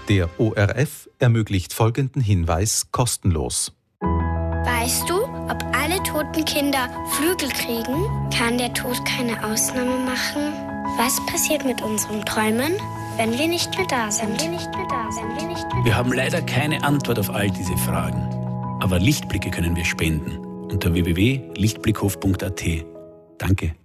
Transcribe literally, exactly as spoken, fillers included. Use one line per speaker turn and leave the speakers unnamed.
Der O R F ermöglicht folgenden Hinweis kostenlos.
Weißt du, ob alle toten Kinder Flügel kriegen? Kann der Tod keine Ausnahme machen? Was passiert mit unseren Träumen, wenn wir nicht mehr da sind? Wenn wir nicht mehr da sind, wenn wir nicht mehr
Wir haben leider keine Antwort auf all diese Fragen. Aber Lichtblicke können wir spenden unter w w w punkt lichtblickhof punkt a t. Danke.